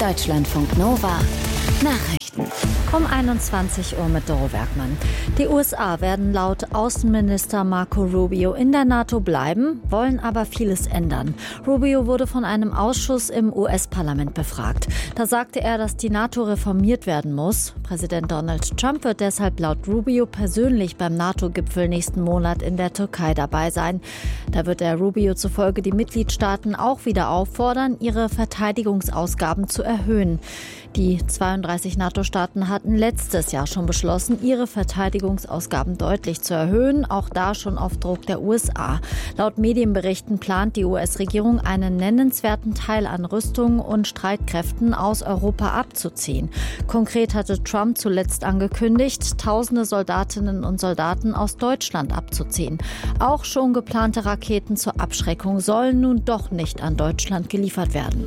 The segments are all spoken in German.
Deutschlandfunk Nova Nachrichten. Um 21 Uhr mit Doro Werkmann. Die USA werden laut Außenminister Marco Rubio in der NATO bleiben, wollen aber vieles ändern. Rubio wurde von einem Ausschuss im US-Parlament befragt. Da sagte er, dass die NATO reformiert werden muss. Präsident Donald Trump wird deshalb laut Rubio persönlich beim NATO-Gipfel nächsten Monat in der Türkei dabei sein. Da wird er Rubio zufolge die Mitgliedstaaten auch wieder auffordern, ihre Verteidigungsausgaben zu erhöhen. Die 32 NATO-Staaten hatten letztes Jahr schon beschlossen, ihre Verteidigungsausgaben deutlich zu erhöhen, auch da schon auf Druck der USA. Laut Medienberichten plant die US-Regierung, einen nennenswerten Teil an Rüstungen und Streitkräften aus Europa abzuziehen. Konkret hatte Trump zuletzt angekündigt, tausende Soldatinnen und Soldaten aus Deutschland abzuziehen. Auch schon geplante Raketen zur Abschreckung sollen nun doch nicht an Deutschland geliefert werden.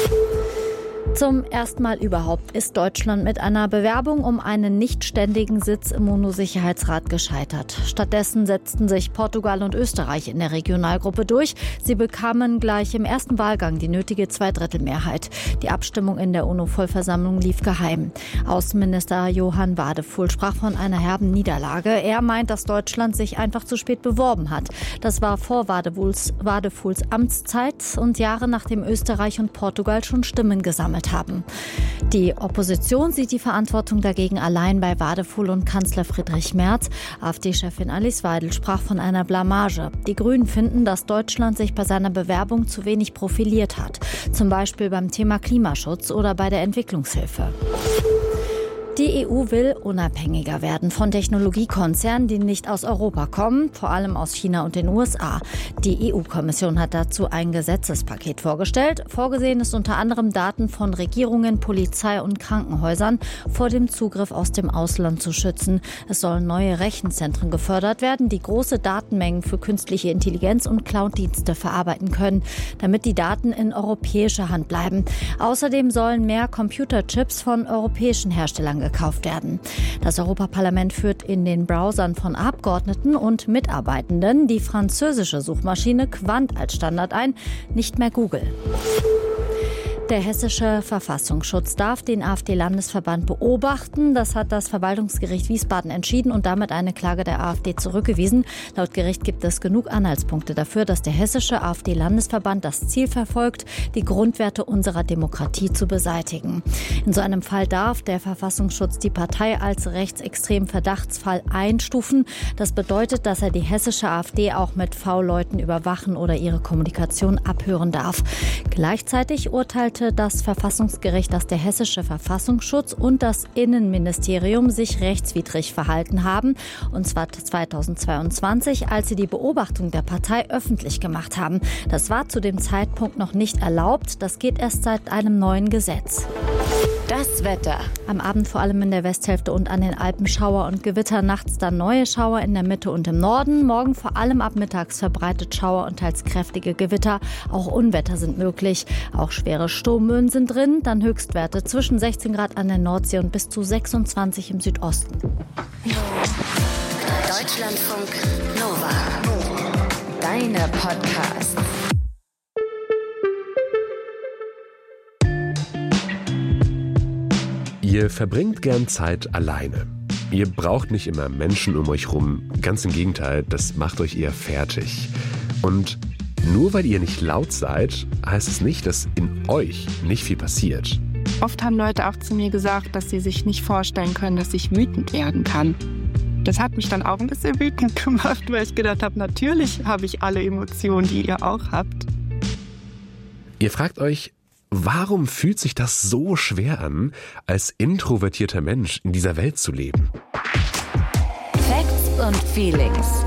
Zum ersten Mal überhaupt ist Deutschland mit einer Bewerbung um einen nichtständigen Sitz im UNO-Sicherheitsrat gescheitert. Stattdessen setzten sich Portugal und Österreich in der Regionalgruppe durch. Sie bekamen gleich im ersten Wahlgang die nötige Zweidrittelmehrheit. Die Abstimmung in der UNO-Vollversammlung lief geheim. Außenminister Johann Wadephul sprach von einer herben Niederlage. Er meint, dass Deutschland sich einfach zu spät beworben hat. Das war vor Wadephuls Amtszeit und Jahre nachdem Österreich und Portugal schon Stimmen gesammelt haben. Die Opposition sieht die Verantwortung dagegen allein bei Wadephul und Kanzler Friedrich Merz. AfD-Chefin Alice Weidel sprach von einer Blamage. Die Grünen finden, dass Deutschland sich bei seiner Bewerbung zu wenig profiliert hat. Zum Beispiel beim Thema Klimaschutz oder bei der Entwicklungshilfe. Die EU will unabhängiger werden von Technologiekonzernen, die nicht aus Europa kommen, vor allem aus China und den USA. Die EU-Kommission hat dazu ein Gesetzespaket vorgestellt. Vorgesehen ist unter anderem, Daten von Regierungen, Polizei und Krankenhäusern vor dem Zugriff aus dem Ausland zu schützen. Es sollen neue Rechenzentren gefördert werden, die große Datenmengen für künstliche Intelligenz und Cloud-Dienste verarbeiten können, damit die Daten in europäischer Hand bleiben. Außerdem sollen mehr Computerchips von europäischen Herstellern gekauft werden. Das Europaparlament führt in den Browsern von Abgeordneten und Mitarbeitenden die französische Suchmaschine Qwant als Standard ein, nicht mehr Google. Der hessische Verfassungsschutz darf den AfD-Landesverband beobachten. Das hat das Verwaltungsgericht Wiesbaden entschieden und damit eine Klage der AfD zurückgewiesen. Laut Gericht gibt es genug Anhaltspunkte dafür, dass der hessische AfD-Landesverband das Ziel verfolgt, die Grundwerte unserer Demokratie zu beseitigen. In so einem Fall darf der Verfassungsschutz die Partei als rechtsextremen Verdachtsfall einstufen. Das bedeutet, dass er die hessische AfD auch mit V-Leuten überwachen oder ihre Kommunikation abhören darf. Gleichzeitig urteilte das Verfassungsgericht, dass der hessische Verfassungsschutz und das Innenministerium sich rechtswidrig verhalten haben, und zwar 2022, als sie die Beobachtung der Partei öffentlich gemacht haben. Das war zu dem Zeitpunkt noch nicht erlaubt. Das geht erst seit einem neuen Gesetz. Das Wetter. Am Abend vor allem in der Westhälfte und an den Alpen Schauer und Gewitter, nachts dann neue Schauer in der Mitte und im Norden. Morgen vor allem ab mittags verbreitet Schauer und teils kräftige Gewitter. Auch Unwetter sind möglich. Auch schwere Sturmböen sind drin. Dann Höchstwerte zwischen 16 Grad an der Nordsee und bis zu 26 im Südosten. Deutschlandfunk Nova. Deine Podcasts. Ihr verbringt gern Zeit alleine. Ihr braucht nicht immer Menschen um euch rum. Ganz im Gegenteil, das macht euch eher fertig. Und nur weil ihr nicht laut seid, heißt es nicht, dass in euch nicht viel passiert. Oft haben Leute auch zu mir gesagt, dass sie sich nicht vorstellen können, dass ich wütend werden kann. Das hat mich dann auch ein bisschen wütend gemacht, weil ich gedacht habe, natürlich habe ich alle Emotionen, die ihr auch habt. Ihr fragt euch, warum fühlt sich das so schwer an, als introvertierter Mensch in dieser Welt zu leben? Facts und Feelings.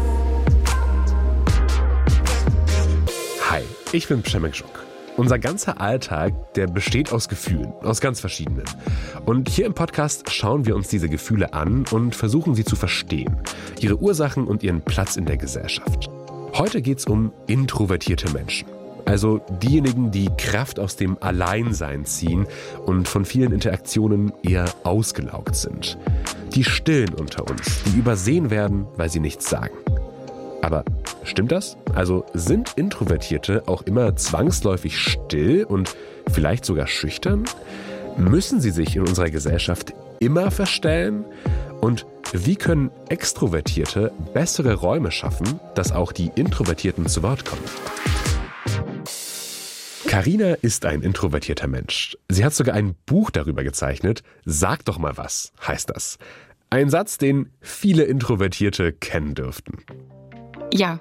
Hi, ich bin Przemek Żuk. Unser ganzer Alltag, der besteht aus Gefühlen, aus ganz verschiedenen. Und hier im Podcast schauen wir uns diese Gefühle an und versuchen sie zu verstehen, ihre Ursachen und ihren Platz in der Gesellschaft. Heute geht's um introvertierte Menschen. Also diejenigen, die Kraft aus dem Alleinsein ziehen und von vielen Interaktionen eher ausgelaugt sind. Die Stillen unter uns, die übersehen werden, weil sie nichts sagen. Aber stimmt das? Also sind Introvertierte auch immer zwangsläufig still und vielleicht sogar schüchtern? Müssen sie sich in unserer Gesellschaft immer verstellen? Und wie können Extrovertierte bessere Räume schaffen, dass auch die Introvertierten zu Wort kommen? Carina ist ein introvertierter Mensch. Sie hat sogar ein Buch darüber gezeichnet. Sag doch mal was, heißt das. Ein Satz, den viele Introvertierte kennen dürften. Ja,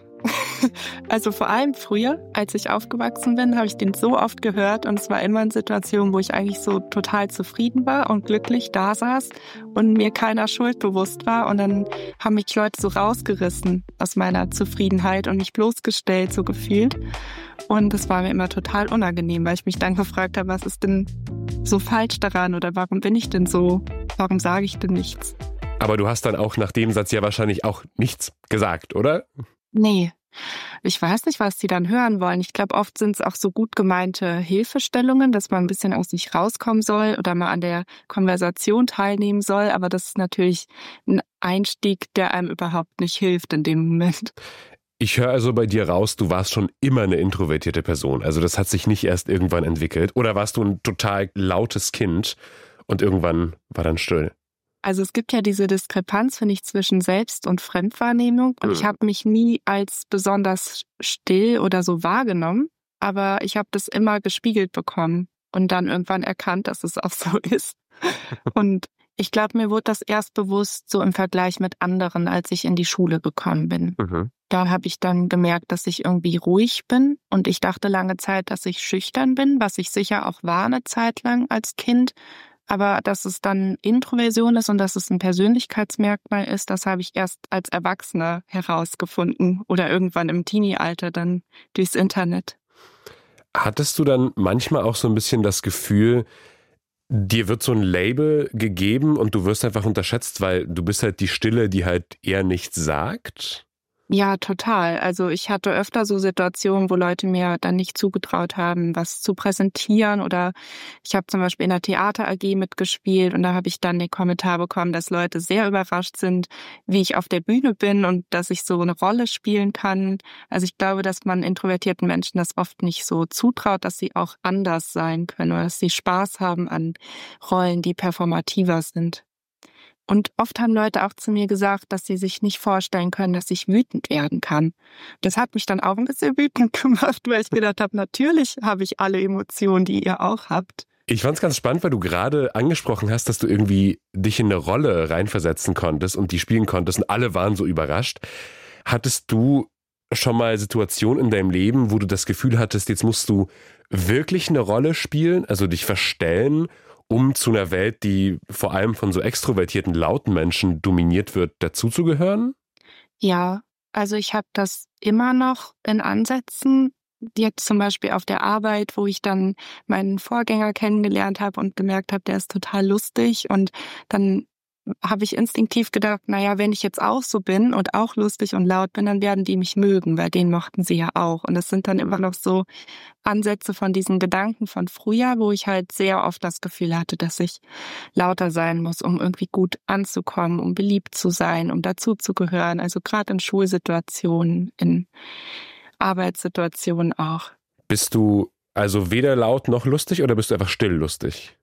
also vor allem früher, als ich aufgewachsen bin, habe ich den so oft gehört und es war immer in Situationen, wo ich eigentlich so total zufrieden war und glücklich da saß und mir keiner Schuld bewusst war und dann haben mich Leute so rausgerissen aus meiner Zufriedenheit und mich bloßgestellt, so gefühlt. Und das war mir immer total unangenehm, weil ich mich dann gefragt habe, was ist denn so falsch daran oder warum bin ich denn so? Warum sage ich denn nichts? Aber du hast dann auch nach dem Satz ja wahrscheinlich auch nichts gesagt, oder? Nee. Ich weiß nicht, was die dann hören wollen. Ich glaube, oft sind es auch so gut gemeinte Hilfestellungen, dass man ein bisschen aus sich rauskommen soll oder mal an der Konversation teilnehmen soll. Aber das ist natürlich ein Einstieg, der einem überhaupt nicht hilft in dem Moment. Ich höre also bei dir raus, du warst schon immer eine introvertierte Person. Also das hat sich nicht erst irgendwann entwickelt. Oder warst du ein total lautes Kind und irgendwann war dann still? Also es gibt ja diese Diskrepanz, finde ich, zwischen Selbst- und Fremdwahrnehmung. Und ich habe mich nie als besonders still oder so wahrgenommen. Aber ich habe das immer gespiegelt bekommen und dann irgendwann erkannt, dass es auch so ist. Und ich glaube, mir wurde das erst bewusst so im Vergleich mit anderen, als ich in die Schule gekommen bin. Da habe ich dann gemerkt, dass ich irgendwie ruhig bin. Und ich dachte lange Zeit, dass ich schüchtern bin, was ich sicher auch war eine Zeit lang als Kind. Aber dass es dann Introversion ist und dass es ein Persönlichkeitsmerkmal ist, das habe ich erst als Erwachsene herausgefunden oder irgendwann im Teenie-Alter dann durchs Internet. Hattest du dann manchmal auch so ein bisschen das Gefühl, dir wird so ein Label gegeben und du wirst einfach unterschätzt, weil du bist halt die Stille, die halt eher nichts sagt? Ja, total. Also ich hatte öfter so Situationen, wo Leute mir dann nicht zugetraut haben, was zu präsentieren. Oder ich habe zum Beispiel in der Theater AG mitgespielt und da habe ich dann den Kommentar bekommen, dass Leute sehr überrascht sind, wie ich auf der Bühne bin und dass ich so eine Rolle spielen kann. Also ich glaube, dass man introvertierten Menschen das oft nicht so zutraut, dass sie auch anders sein können oder dass sie Spaß haben an Rollen, die performativer sind. Und oft haben Leute auch zu mir gesagt, dass sie sich nicht vorstellen können, dass ich wütend werden kann. Das hat mich dann auch ein bisschen wütend gemacht, weil ich gedacht habe, natürlich habe ich alle Emotionen, die ihr auch habt. Ich fand es ganz spannend, weil du gerade angesprochen hast, dass du irgendwie dich in eine Rolle reinversetzen konntest und die spielen konntest und alle waren so überrascht. Hattest du schon mal Situationen in deinem Leben, wo du das Gefühl hattest, jetzt musst du wirklich eine Rolle spielen, also dich verstellen, um zu einer Welt, die vor allem von so extrovertierten, lauten Menschen dominiert wird, dazuzugehören? Ja, also ich habe das immer noch in Ansätzen. Jetzt zum Beispiel auf der Arbeit, wo ich dann meinen Vorgänger kennengelernt habe und gemerkt habe, der ist total lustig. Und dann habe ich instinktiv gedacht, naja, wenn ich jetzt auch so bin und auch lustig und laut bin, dann werden die mich mögen, weil den mochten sie ja auch. Und das sind dann immer noch so Ansätze von diesen Gedanken von früher, wo ich halt sehr oft das Gefühl hatte, dass ich lauter sein muss, um irgendwie gut anzukommen, um beliebt zu sein, um dazuzugehören. Also gerade in Schulsituationen, in Arbeitssituationen auch. Bist du also weder laut noch lustig oder bist du einfach still lustig?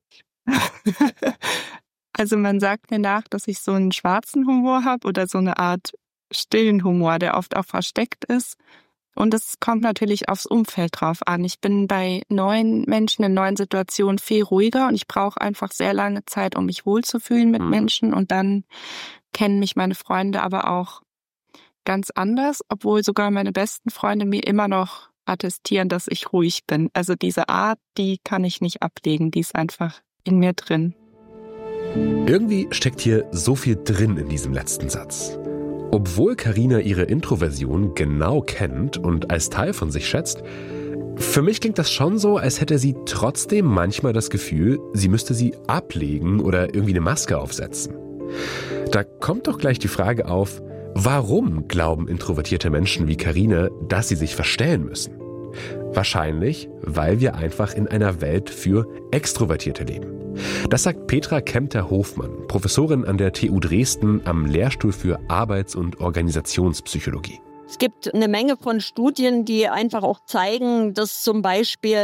Also man sagt mir nach, dass ich so einen schwarzen Humor habe oder so eine Art stillen Humor, der oft auch versteckt ist. Und es kommt natürlich aufs Umfeld drauf an. Ich bin bei neuen Menschen in neuen Situationen viel ruhiger und ich brauche einfach sehr lange Zeit, um mich wohlzufühlen mit Menschen. Und dann kennen mich meine Freunde aber auch ganz anders, obwohl sogar meine besten Freunde mir immer noch attestieren, dass ich ruhig bin. Also diese Art, die kann ich nicht ablegen, die ist einfach in mir drin. Irgendwie steckt hier so viel drin in diesem letzten Satz. Obwohl Carina ihre Introversion genau kennt und als Teil von sich schätzt, für mich klingt das schon so, als hätte sie trotzdem manchmal das Gefühl, sie müsste sie ablegen oder irgendwie eine Maske aufsetzen. Da kommt doch gleich die Frage auf, warum glauben introvertierte Menschen wie Carina, dass sie sich verstellen müssen? Wahrscheinlich, weil wir einfach in einer Welt für Extrovertierte leben. Das sagt Petra Kempter-Hofmann, Professorin an der TU Dresden am Lehrstuhl für Arbeits- und Organisationspsychologie. Es gibt eine Menge von Studien, die einfach auch zeigen, dass zum Beispiel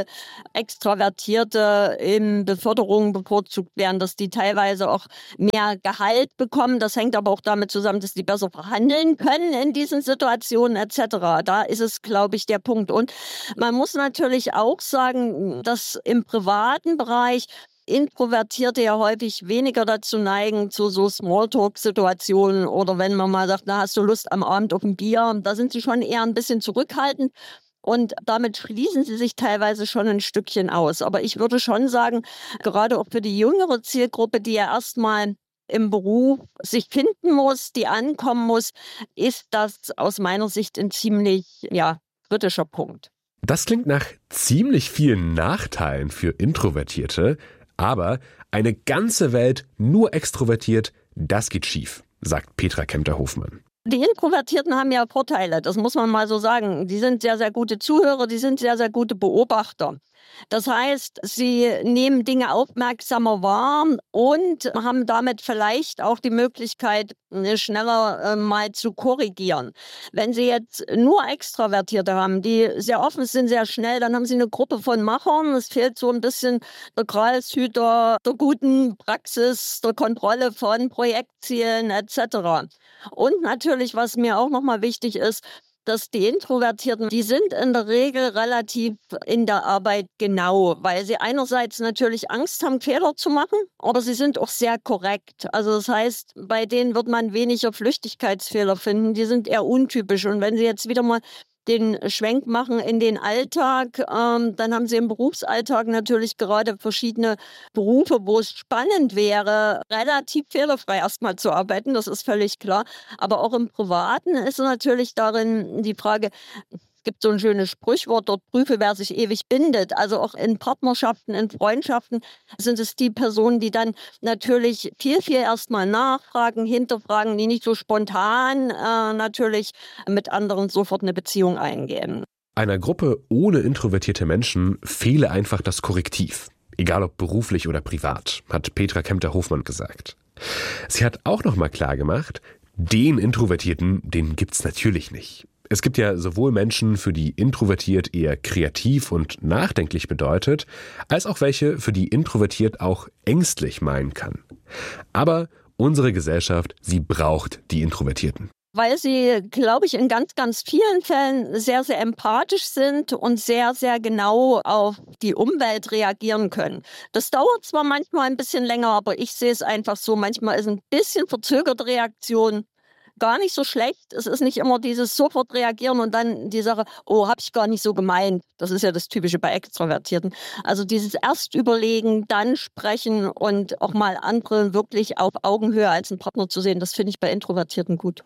Extravertierte in Beförderungen bevorzugt werden, dass die teilweise auch mehr Gehalt bekommen. Das hängt aber auch damit zusammen, dass die besser verhandeln können in diesen Situationen etc. Da ist es, glaube ich, der Punkt. Und man muss natürlich auch sagen, dass im privaten Bereich Introvertierte ja häufig weniger dazu neigen, zu so Smalltalk-Situationen oder wenn man mal sagt, na, hast du Lust am Abend auf ein Bier? Da sind sie schon eher ein bisschen zurückhaltend und damit schließen sie sich teilweise schon ein Stückchen aus. Aber ich würde schon sagen, gerade auch für die jüngere Zielgruppe, die ja erstmal im Beruf sich finden muss, die ankommen muss, ist das aus meiner Sicht ein ziemlich, kritischer Punkt. Das klingt nach ziemlich vielen Nachteilen für Introvertierte. Aber eine ganze Welt nur extrovertiert, das geht schief, sagt Petra Kempter-Hofmann. Die Introvertierten haben ja Vorteile, das muss man mal so sagen. Die sind sehr, sehr gute Zuhörer, die sind sehr, sehr gute Beobachter. Das heißt, sie nehmen Dinge aufmerksamer wahr und haben damit vielleicht auch die Möglichkeit, schneller mal zu korrigieren. Wenn Sie jetzt nur Extravertierte haben, die sehr offen sind, sehr schnell, dann haben Sie eine Gruppe von Machern. Es fehlt so ein bisschen der Gralshüter der guten Praxis, der Kontrolle von Projektzielen etc. Und natürlich, was mir auch nochmal wichtig ist, dass die Introvertierten, die sind in der Regel relativ in der Arbeit genau, weil sie einerseits natürlich Angst haben, Fehler zu machen, aber sie sind auch sehr korrekt. Also das heißt, bei denen wird man weniger Flüchtigkeitsfehler finden, die sind eher untypisch. Und wenn sie jetzt wieder mal den Schwenk machen in den Alltag, dann haben sie im Berufsalltag natürlich gerade verschiedene Berufe, wo es spannend wäre, relativ fehlerfrei erstmal zu arbeiten, das ist völlig klar. Aber auch im Privaten ist natürlich darin die Frage, es gibt so ein schönes Sprichwort, dort prüfe, wer sich ewig bindet. Also auch in Partnerschaften, in Freundschaften sind es die Personen, die dann natürlich viel erstmal nachfragen, hinterfragen, die nicht so spontan natürlich mit anderen sofort eine Beziehung eingehen. Einer Gruppe ohne introvertierte Menschen fehle einfach das Korrektiv. Egal ob beruflich oder privat, hat Petra Kempter-Hofmann gesagt. Sie hat auch noch mal klar gemacht, den Introvertierten, den gibt's natürlich nicht. Es gibt ja sowohl Menschen, für die introvertiert eher kreativ und nachdenklich bedeutet, als auch welche, für die introvertiert auch ängstlich meinen kann. Aber unsere Gesellschaft, sie braucht die Introvertierten. Weil sie, glaube ich, in ganz, ganz vielen Fällen sehr, sehr empathisch sind und sehr, sehr genau auf die Umwelt reagieren können. Das dauert zwar manchmal ein bisschen länger, aber ich sehe es einfach so, manchmal ist ein bisschen verzögerte Reaktion gar nicht so schlecht. Es ist nicht immer dieses sofort reagieren und dann die Sache, oh, habe ich gar nicht so gemeint. Das ist ja das Typische bei Extrovertierten. Also dieses erst überlegen, dann sprechen und auch mal andere wirklich auf Augenhöhe als einen Partner zu sehen, das finde ich bei Introvertierten gut.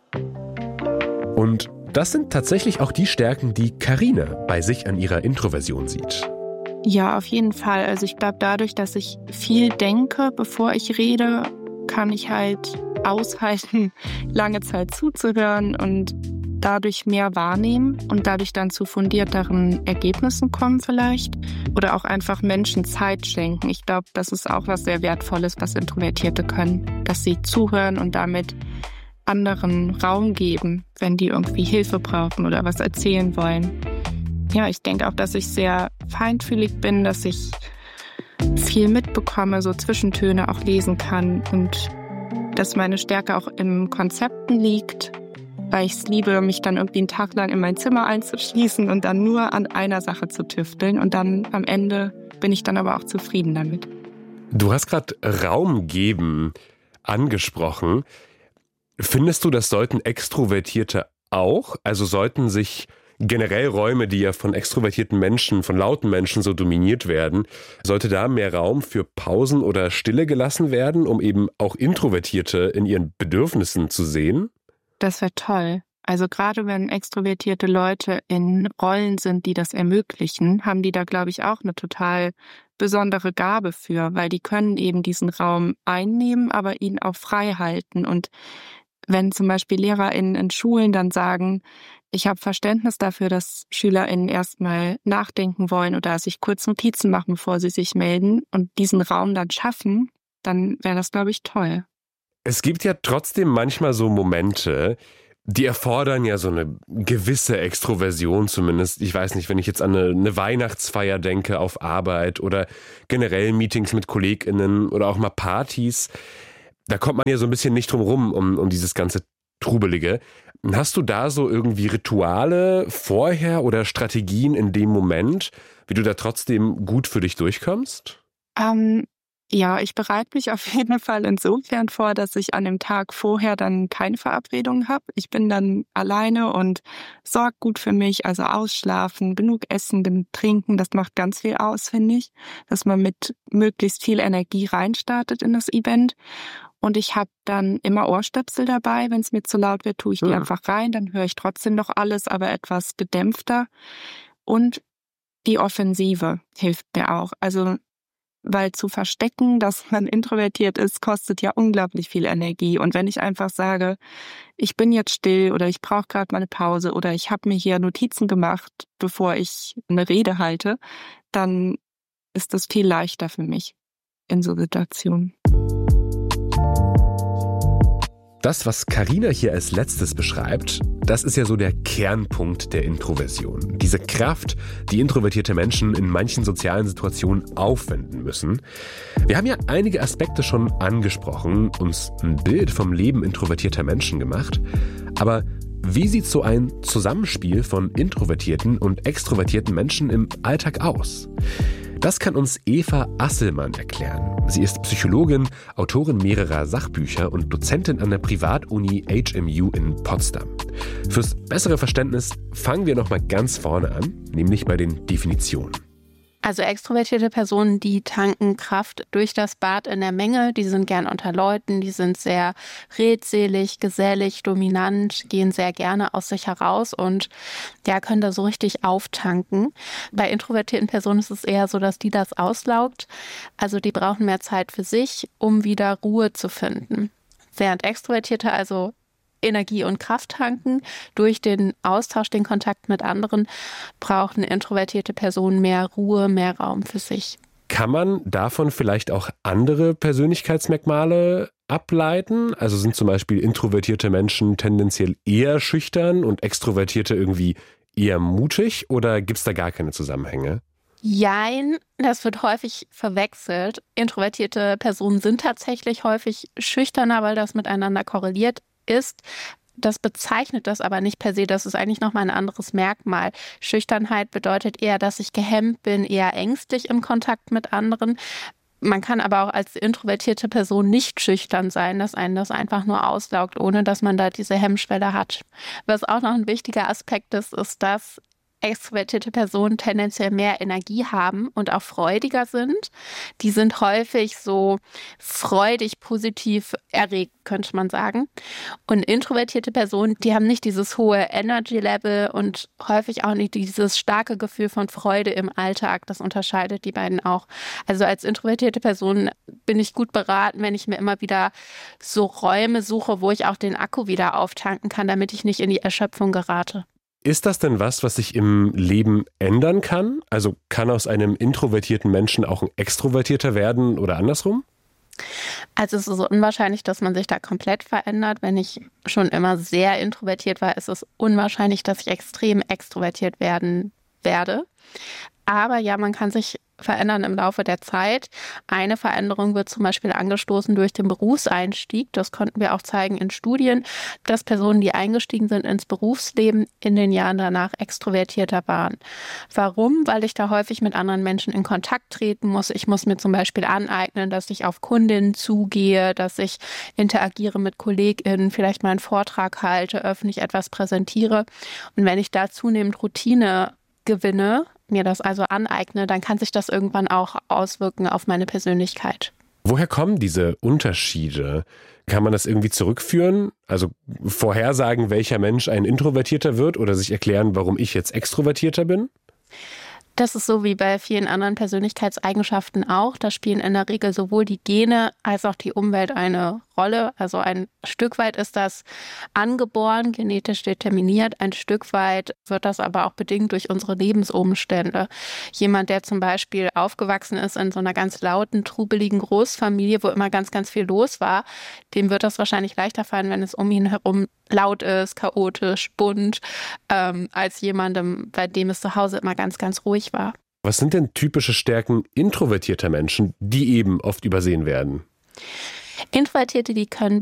Und das sind tatsächlich auch die Stärken, die Carine bei sich an ihrer Introversion sieht. Ja, auf jeden Fall. Also ich glaube, dadurch, dass ich viel denke, bevor ich rede, kann ich halt aushalten, lange Zeit zuzuhören und dadurch mehr wahrnehmen und dadurch dann zu fundierteren Ergebnissen kommen vielleicht oder auch einfach Menschen Zeit schenken. Ich glaube, das ist auch was sehr Wertvolles, was Introvertierte können, dass sie zuhören und damit anderen Raum geben, wenn die irgendwie Hilfe brauchen oder was erzählen wollen. Ja, ich denke auch, dass ich sehr feinfühlig bin, dass ich viel mitbekomme, so Zwischentöne auch lesen kann und dass meine Stärke auch im Konzepten liegt, weil ich es liebe, mich dann irgendwie einen Tag lang in mein Zimmer einzuschließen und dann nur an einer Sache zu tüfteln und dann am Ende bin ich dann aber auch zufrieden damit. Du hast gerade Raum geben angesprochen. Findest du, das sollten Extrovertierte auch? Also sollten sich generell Räume, die ja von extrovertierten Menschen, von lauten Menschen so dominiert werden, sollte da mehr Raum für Pausen oder Stille gelassen werden, um eben auch Introvertierte in ihren Bedürfnissen zu sehen? Das wäre toll. Also gerade wenn extrovertierte Leute in Rollen sind, die das ermöglichen, haben die da, glaube ich, auch eine total besondere Gabe für, weil die können eben diesen Raum einnehmen, aber ihn auch frei halten. Und wenn zum Beispiel LehrerInnen in Schulen dann sagen, ich habe Verständnis dafür, dass SchülerInnen erstmal nachdenken wollen oder sich kurz Notizen machen, bevor sie sich melden und diesen Raum dann schaffen, dann wäre das, glaube ich, toll. Es gibt ja trotzdem manchmal so Momente, Die erfordern ja so eine gewisse Extroversion zumindest. Ich weiß nicht, wenn ich jetzt an eine Weihnachtsfeier denke auf Arbeit oder generell Meetings mit KollegInnen oder auch mal Partys, da kommt man ja so ein bisschen nicht drum rum, um dieses ganze Trubelige. Hast du da so irgendwie Rituale vorher oder Strategien in dem Moment, wie du da trotzdem gut für dich durchkommst? Ja, ich bereite mich auf jeden Fall insofern vor, dass ich an dem Tag vorher dann keine Verabredung habe. Ich bin dann alleine und sorge gut für mich, also ausschlafen, genug essen, genug trinken. Das macht ganz viel aus, finde ich, dass man mit möglichst viel Energie reinstartet in das Event. Und ich habe dann immer Ohrstöpsel dabei. Wenn es mir zu laut wird, tue ich die einfach rein. Dann höre ich trotzdem noch alles, aber etwas gedämpfter. Und die Offensive hilft mir auch. Also weil zu verstecken, dass man introvertiert ist, kostet ja unglaublich viel Energie. Und wenn ich einfach sage, ich bin jetzt still oder ich brauche gerade mal eine Pause oder ich habe mir hier Notizen gemacht, bevor ich eine Rede halte, dann ist das viel leichter für mich in so Situationen. Das, was Carina hier als letztes beschreibt, das ist ja so der Kernpunkt der Introversion. Diese Kraft, die introvertierte Menschen in manchen sozialen Situationen aufwenden müssen. Wir haben ja einige Aspekte schon angesprochen, uns ein Bild vom Leben introvertierter Menschen gemacht. Aber wie sieht so ein Zusammenspiel von introvertierten und extrovertierten Menschen im Alltag aus? Das kann uns Eva Asselmann erklären. Sie ist Psychologin, Autorin mehrerer Sachbücher und Dozentin an der Privatuni HMU in Potsdam. Fürs bessere Verständnis fangen wir nochmal ganz vorne an, nämlich bei den Definitionen. Also extrovertierte Personen, die tanken Kraft durch das Bad in der Menge, die sind gern unter Leuten, die sind sehr redselig, gesellig, dominant, gehen sehr gerne aus sich heraus und ja, können da so richtig auftanken. Bei introvertierten Personen ist es eher so, dass die das auslaugt. Also die brauchen mehr Zeit für sich, um wieder Ruhe zu finden. Während Extrovertierte also Energie und Kraft tanken. Durch den Austausch, den Kontakt mit anderen, brauchen introvertierte Personen mehr Ruhe, mehr Raum für sich. Kann man davon vielleicht auch andere Persönlichkeitsmerkmale ableiten? Also sind zum Beispiel introvertierte Menschen tendenziell eher schüchtern und Extrovertierte irgendwie eher mutig oder gibt es da gar keine Zusammenhänge? Jein, das wird häufig verwechselt. Introvertierte Personen sind tatsächlich häufig schüchterner, weil das miteinander korreliert ist. Das bezeichnet das aber nicht per se. Das ist eigentlich nochmal ein anderes Merkmal. Schüchternheit bedeutet eher, dass ich gehemmt bin, eher ängstlich im Kontakt mit anderen. Man kann aber auch als introvertierte Person nicht schüchtern sein, dass einen das einfach nur auslaugt, ohne dass man da diese Hemmschwelle hat. Was auch noch ein wichtiger Aspekt ist, ist, dass extrovertierte Personen tendenziell mehr Energie haben und auch freudiger sind. Die sind häufig so freudig, positiv erregt, könnte man sagen. Und introvertierte Personen, die haben nicht dieses hohe Energy-Level und häufig auch nicht dieses starke Gefühl von Freude im Alltag. Das unterscheidet die beiden auch. Also als introvertierte Person bin ich gut beraten, wenn ich mir immer wieder so Räume suche, wo ich auch den Akku wieder auftanken kann, damit ich nicht in die Erschöpfung gerate. Ist das denn was sich im Leben ändern kann? Also kann aus einem introvertierten Menschen auch ein Extrovertierter werden oder andersrum? Also es ist unwahrscheinlich, dass man sich da komplett verändert. Wenn ich schon immer sehr introvertiert war, ist es unwahrscheinlich, dass ich extrem extrovertiert werden werde. Aber ja, man kann sich verändern im Laufe der Zeit. Eine Veränderung wird zum Beispiel angestoßen durch den Berufseinstieg. Das konnten wir auch zeigen in Studien, dass Personen, die eingestiegen sind ins Berufsleben, in den Jahren danach extrovertierter waren. Warum? Weil ich da häufig mit anderen Menschen in Kontakt treten muss. Ich muss mir zum Beispiel aneignen, dass ich auf Kundinnen zugehe, dass ich interagiere mit KollegInnen, vielleicht mal einen Vortrag halte, öffentlich etwas präsentiere. Und wenn ich da zunehmend Routine gewinne, mir das also aneigne, dann kann sich das irgendwann auch auswirken auf meine Persönlichkeit. Woher kommen diese Unterschiede? Kann man das irgendwie zurückführen? Also vorhersagen, welcher Mensch ein Introvertierter wird oder sich erklären, warum ich jetzt Extrovertierter bin? Das ist so wie bei vielen anderen Persönlichkeitseigenschaften auch. Da spielen in der Regel sowohl die Gene als auch die Umwelt eine Rolle. Also ein Stück weit ist das angeboren, genetisch determiniert. Ein Stück weit wird das aber auch bedingt durch unsere Lebensumstände. Jemand, der zum Beispiel aufgewachsen ist in so einer ganz lauten, trubeligen Großfamilie, wo immer ganz, ganz viel los war, dem wird das wahrscheinlich leichter fallen, wenn es um ihn herum laut ist, chaotisch, bunt, als jemandem, bei dem es zu Hause immer ganz, ganz ruhig war. Was sind denn typische Stärken introvertierter Menschen, die eben oft übersehen werden? Introvertierte, die können